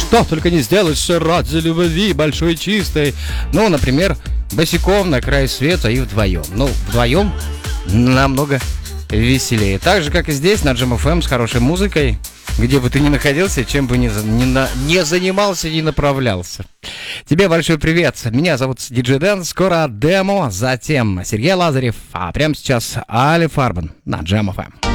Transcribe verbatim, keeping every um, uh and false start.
что только не сделаешь ради любви большой чистой. Ну, например, босиком на край света и вдвоем. Ну, вдвоем намного веселее. Так же, как и здесь, на Джем эф эм, с хорошей музыкой. Где бы ты ни находился, чем бы ни, ни, на, не занимался, не направлялся. Тебе большой привет. Меня зовут Диджей Дэн. Скоро демо, затем Сергей Лазарев. А прямо сейчас Али Фарбан на Джем эф эм.